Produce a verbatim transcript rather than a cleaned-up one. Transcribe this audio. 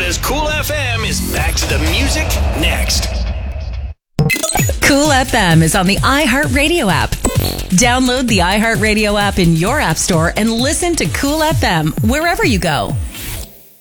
Canada's Cool F M is back to the music next. Cool F M is on the iHeartRadio app. Download the iHeartRadio app in your app store and listen to Cool F M wherever you go.